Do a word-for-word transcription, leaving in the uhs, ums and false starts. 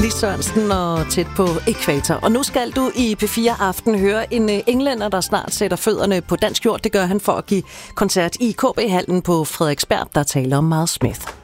Lis Sørensen og Tæt på Ækvator. Og nu skal du i P fire Aften høre en englænder, der snart sætter fødderne på dansk jord. Det gør han for at give koncert i K B-hallen på Frederiksberg, der taler om Miles Smith.